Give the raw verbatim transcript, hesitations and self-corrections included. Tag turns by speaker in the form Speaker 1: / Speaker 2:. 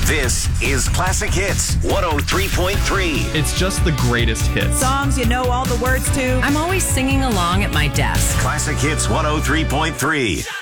Speaker 1: This is Classic Hits one oh three point three.
Speaker 2: It's just the greatest hits.
Speaker 3: Songs you know all the words to.
Speaker 4: I'm always singing along at my desk.
Speaker 1: Classic Hits one oh three point three.